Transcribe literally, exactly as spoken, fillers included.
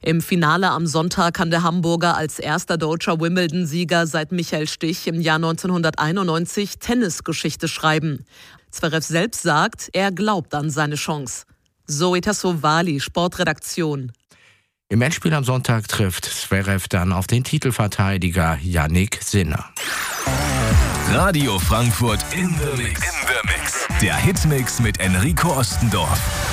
Im Finale am Sonntag kann der Hamburger als erster deutscher Wimbledon-Sieger seit Michael Stich im Jahr neunzehnhunderteinundneunzig Tennisgeschichte schreiben. Zverev selbst sagt, er glaubt an seine Chance. Zoe Tassovali, Sportredaktion. Im Endspiel am Sonntag trifft Zverev dann auf den Titelverteidiger Jannik Sinner. Radio Frankfurt in the Mix. In the Mix. Der Hitmix mit Enrico Ostendorf.